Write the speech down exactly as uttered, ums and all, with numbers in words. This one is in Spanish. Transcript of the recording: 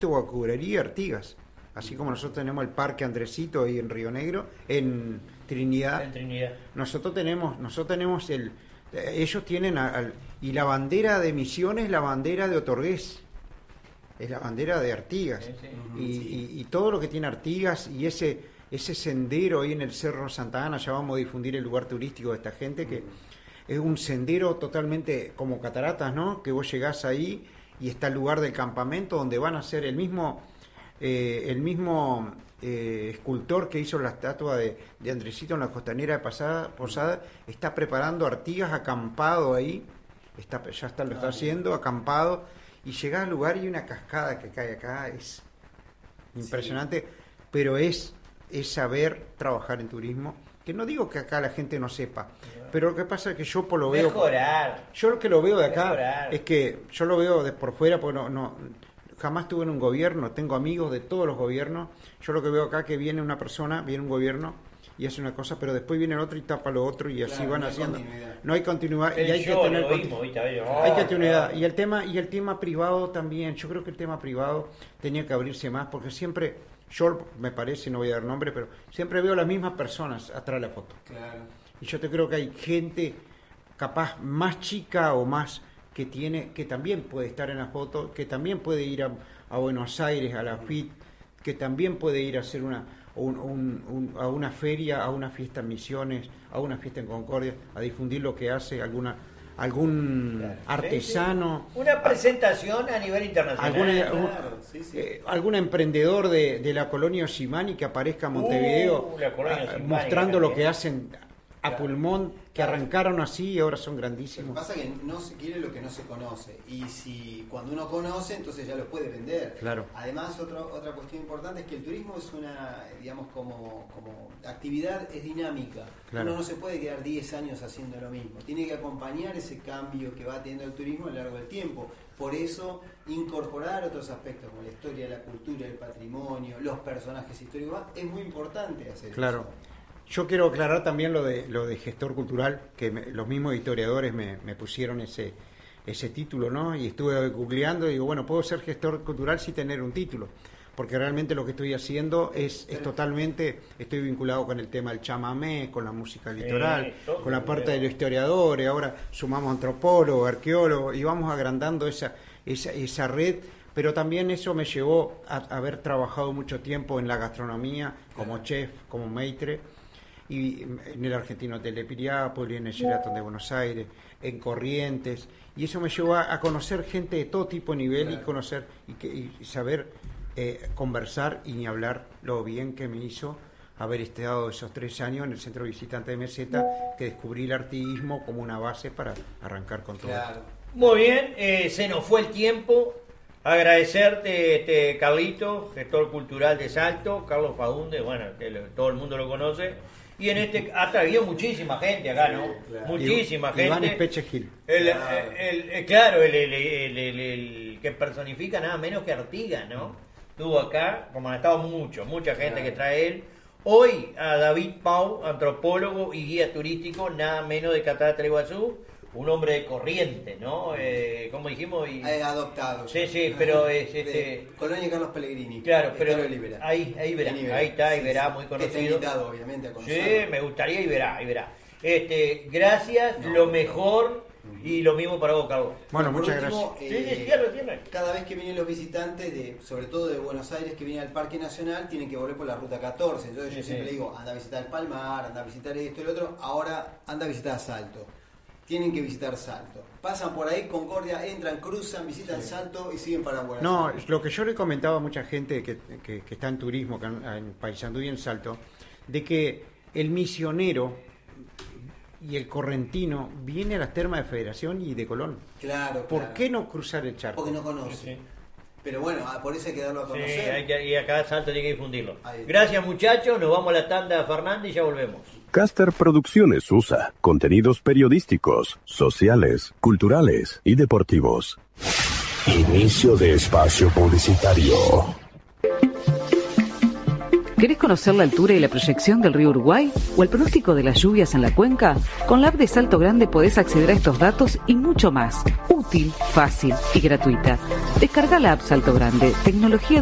Guacurería, Artigas. Así como nosotros tenemos el Parque Andresito ahí en Río Negro, en Trinidad. En Trinidad. Nosotros tenemos, nosotros tenemos el, ellos tienen al, y la bandera de Misiones, la bandera de Otorgués, es la bandera de Artigas. Sí, sí. Y, y, y todo lo que tiene Artigas y ese, ese sendero ahí en el Cerro Santa Ana, ya vamos a difundir el lugar turístico de esta gente, que es un sendero totalmente como cataratas, ¿no? Que vos llegás ahí y está el lugar del campamento donde van a hacer el mismo eh, el mismo eh, escultor que hizo la estatua de, de Andresito en la costanera de Pasada, Posada, está preparando Artigas acampado ahí, está, ya está, lo está haciendo, acampado, y llegás al lugar y hay una cascada que cae acá, es impresionante, sí. Pero es, es saber trabajar en turismo, que no digo que acá la gente no sepa, pero lo que pasa es que yo por lo veo... Mejorar. Yo lo que lo veo de acá Mejorar. es que yo lo veo de por fuera, porque no, no jamás estuve en un gobierno, tengo amigos de todos los gobiernos, yo lo que veo acá que viene una persona, viene un gobierno y hace una cosa, pero después viene el otro y tapa lo otro y así claro, van no haciendo. Continuidad. No hay continuidad El y hay que yo, tener lo continu- oímos, ¿viste? Yo, hay oh, continuidad. claro. Y el tema y el tema privado también, yo creo que el tema privado tenía que abrirse más, porque siempre, yo me parece, no voy a dar nombre, pero siempre veo las mismas personas atrás de la foto. Claro. Y yo te creo que hay gente capaz más chica o más que tiene, que también puede estar en la foto, que también puede ir a, a Buenos Aires, a la F I T, que también puede ir a hacer una un, un, un, a una feria, a una fiesta en Misiones, a una fiesta en Concordia, a difundir lo que hace alguna algún Claro. artesano, Sí, sí. Una presentación a nivel internacional. alguna, Claro, un- sí, sí. eh, algún emprendedor de, de la colonia Osimani que aparezca en Montevideo Uh, la colonia ah, Osimani, mostrando lo también. que hacen a pulmón, que arrancaron así y ahora son Lo que grandísimos. pasa es que no se quiere lo que no se conoce, y si cuando uno conoce, entonces ya lo puede vender. Claro. Además, otro, otra cuestión importante es que el turismo es una, digamos, como, como actividad, es dinámica. Claro. Uno no se puede quedar diez años haciendo lo mismo, tiene que acompañar ese cambio que va teniendo el turismo a lo largo del tiempo. Por eso, incorporar otros aspectos como la historia, la cultura, el patrimonio, los personajes históricos, es muy importante hacer Claro. eso. Yo quiero aclarar también lo de lo de gestor cultural, que me- los mismos historiadores me, me pusieron ese ese título, ¿no? Y estuve googleando y digo, bueno, puedo ser gestor cultural sin tener un título, porque realmente lo que estoy haciendo es, es totalmente, estoy vinculado con el tema del chamamé, con la música litoral, todo, con la parte pero- de los historiadores, ahora sumamos antropólogos, arqueólogos, y vamos agrandando esa, esa, esa red. Pero también eso me llevó a, a haber trabajado mucho tiempo en la gastronomía, como chef, como maitre, y en el Argentino Hotel de Piriápolis, en el Sheraton de Buenos Aires, en Corrientes, y eso me llevó a, a conocer gente de todo tipo de nivel, Claro. y conocer y, que, y saber eh, conversar y ni hablar lo bien que me hizo haber estado esos tres años en el Centro Visitante de Meseta, que descubrí el artiguismo como una base para arrancar con todo esto. Claro. Muy bien, eh, se nos fue el tiempo. Agradecerte, este, Carlito, gestor cultural de Salto, Carlos Faúndez, bueno, que lo- todo el mundo lo conoce. Y en este ha traído muchísima gente acá, ¿no? Sí, claro. Muchísima Iván- gente. Iván Espeche Gil. El, Claro. el- el- claro, el, el- el- el- el que personifica nada menos que Artigas, ¿no? Estuvo acá, como han estado mucho, mucha gente Claro. que trae él. Hoy a David Pau, antropólogo y guía turístico, nada menos de Cataratas del Iguazú, un hombre de corriente, ¿no? Eh, como dijimos, y, Eh, adoptado. Sí, sí, pero es, De este- Colonia Carlos Pellegrini. claro, pero Estero de Libera. ahí, ahí verá, En Libera. ahí está, ahí Sí, verá, sí. muy Que está conocido. invitado, obviamente, a Sí, conocerlo. me gustaría y verá, y verá. Este, gracias, No. lo mejor y lo mismo para vos, Carlos. Bueno, Por muchas último, gracias. Sí, sí, sí, eh, ya lo tiene. Cada vez que vienen los visitantes, de, sobre todo de Buenos Aires, que vienen al Parque Nacional, tienen que volver por la Ruta catorce. Entonces Sí, yo sí. siempre le digo, anda a visitar el Palmar, anda a visitar esto y lo otro. Ahora anda a visitar Salto. Tienen que visitar Salto. Pasan por ahí, Concordia, entran, cruzan, visitan Salto y siguen para Buenos No, Aires. lo que yo le comentaba a mucha gente que, que- que está en turismo, que en, en Paysandú y en Salto, de que el misionero y el correntino viene a las termas de Federación y de Colón. Claro, ¿Por claro. qué no cruzar el charco? Porque no conoce. Sí, sí. Pero bueno, ah, por eso hay que darlo a Sí, conocer. hay que, y acá Salto tiene que difundirlo. Ahí está. Gracias, muchachos, nos vamos a la tanda Fernández y ya volvemos. Caster Producciones U S A. Contenidos periodísticos, sociales, culturales y deportivos. Inicio de espacio publicitario. ¿Querés conocer la altura y la proyección del río Uruguay o el pronóstico de las lluvias en la cuenca? Con la app de Salto Grande podés acceder a estos datos y mucho más. Útil, fácil y gratuita. Descarga la app Salto Grande, tecnología